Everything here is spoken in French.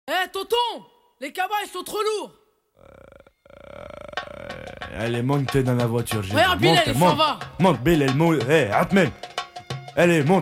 Tonton, les cabas ils sont trop lourds. Allez, monte dans la voiture. Regarde, Bilal, il s'en va. Monte, Bilal, Atmen. Allez, monte.